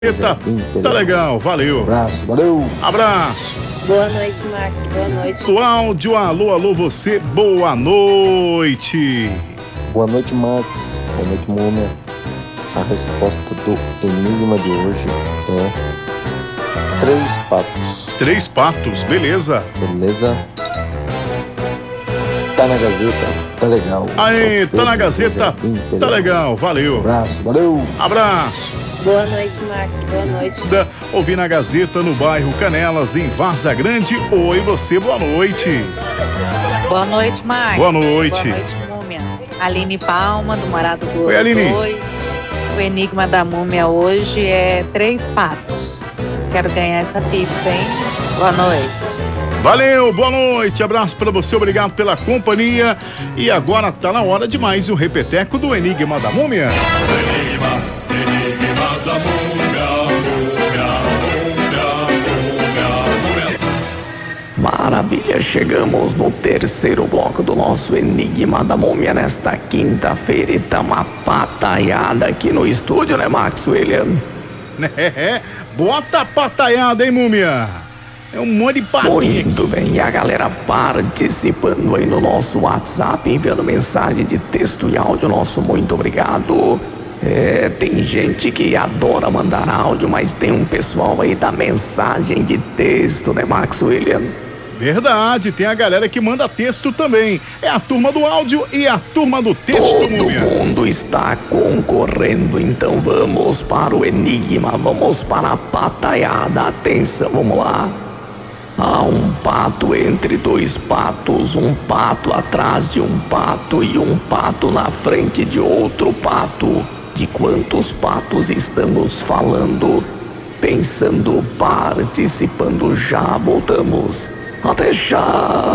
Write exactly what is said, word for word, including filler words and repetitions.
Tá, tá legal, valeu. Abraço, valeu. Abraço. Boa noite, Max. Boa noite. Do áudio, alô, alô, você, boa noite. Boa noite, Max. Boa noite, Múmia. A resposta do enigma de hoje é três patos. Três patos, beleza. Beleza? Tá na Gazeta, tá legal. Aí, tá na Gazeta, tá legal, valeu. Abraço, valeu. Abraço. Boa noite, Max. Boa noite. Da, ouvi na Gazeta, no bairro Canelas, em Várzea Grande. Oi, você, boa noite. Boa noite, Max. Boa noite. Boa noite, Múmia. Aline Palma, do Morado do Oi, Aline. dois. O enigma da Múmia hoje é três patos. Quero ganhar essa pizza, hein? Boa noite. Valeu, boa noite, abraço pra você, obrigado pela companhia. E agora tá na hora de mais um repeteco do Enigma da Múmia. Enigma, enigma da múmia, múmia, múmia, múmia, múmia. Maravilha, chegamos no terceiro bloco do nosso Enigma da Múmia nesta quinta-feira e tá uma pataiada aqui no estúdio, né, Max William? É, bota a pataiada, hein, Múmia? É um monte de patinha. Muito bem, e a galera participando aí no nosso WhatsApp, enviando mensagem de texto e áudio, nosso muito obrigado. É, tem gente que adora mandar áudio, mas tem um pessoal aí da mensagem de texto, né, Max William? Verdade, tem a galera que manda texto também. É a turma do áudio e a turma do texto, Todo Múmia. mundo está concorrendo, então vamos para o enigma, vamos para a pataiada. Atenção, vamos lá. Há um pato entre dois patos, um pato atrás de um pato e um pato na frente de outro pato. De quantos patos estamos falando? Pensando, participando, já voltamos. Até já!